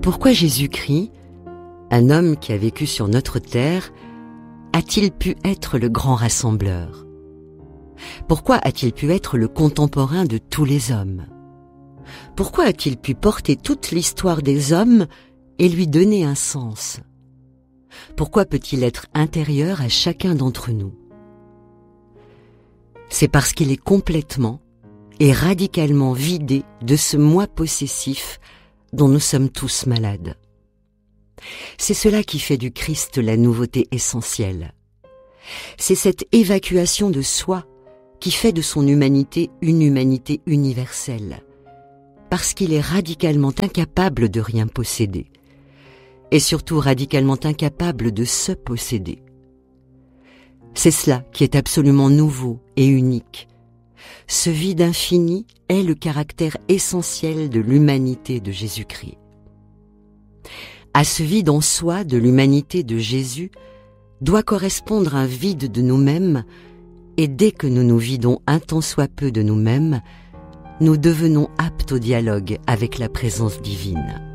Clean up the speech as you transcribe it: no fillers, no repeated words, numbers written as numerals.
Pourquoi Jésus-Christ, un homme qui a vécu sur notre terre, a-t-il pu être le grand rassembleur? Pourquoi a-t-il pu être le contemporain de tous les hommes? Pourquoi a-t-il pu porter toute l'histoire des hommes et lui donner un sens? Pourquoi peut-il être intérieur à chacun d'entre nous? C'est parce qu'il est complètement et radicalement vidé de ce moi possessif dont nous sommes tous malades. C'est cela qui fait du Christ la nouveauté essentielle. C'est cette évacuation de soi qui fait de son humanité une humanité universelle, parce qu'il est radicalement incapable de rien posséder, et surtout radicalement incapable de se posséder. C'est cela qui est absolument nouveau et unique. Ce vide infini est le caractère essentiel de l'humanité de Jésus-Christ. À ce vide en soi de l'humanité de Jésus doit correspondre un vide de nous-mêmes, et dès que nous nous vidons un tant soit peu de nous-mêmes, nous devenons aptes au dialogue avec la présence divine.